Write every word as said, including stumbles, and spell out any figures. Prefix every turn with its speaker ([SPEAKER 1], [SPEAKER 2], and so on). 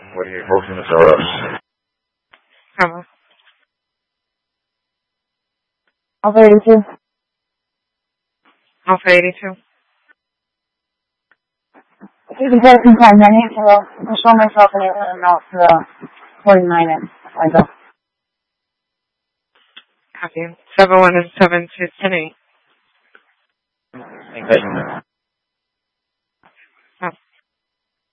[SPEAKER 1] What are you hoping to tell us?
[SPEAKER 2] Come on.
[SPEAKER 3] Alpha eighty-two.
[SPEAKER 2] Alpha eighty-two.
[SPEAKER 3] You can take some time. I need to uh, show myself and everything else for uh, forty-nine and I go.
[SPEAKER 2] Copy. seven one and seven two ten eight.
[SPEAKER 1] Thank you.